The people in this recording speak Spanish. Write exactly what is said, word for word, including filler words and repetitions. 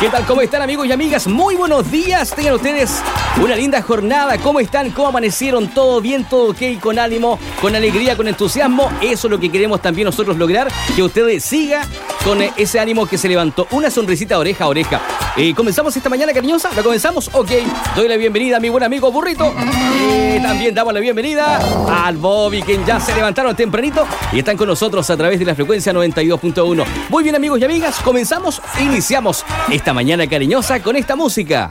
¿Qué tal? ¿Cómo están, amigos y amigas? Muy buenos días. Tengan ustedes una linda jornada. ¿Cómo están? ¿Cómo amanecieron? ¿Todo bien? ¿Todo ok? Con ánimo, con alegría, con entusiasmo. Eso es lo que queremos también nosotros lograr. Que usted siga con ese ánimo que se levantó. Una sonrisita oreja a oreja. Eh, ¿Comenzamos esta mañana, cariñosa? ¿La comenzamos? Ok. Doy la bienvenida a mi buen amigo Burrito. Eh, también damos la bienvenida al Bobby, que ya se levantaron tempranito y están con nosotros a través de la frecuencia noventa y dos punto uno. Muy bien, amigos y amigas. Comenzamos, iniciamos esta mañana cariñosa con esta música.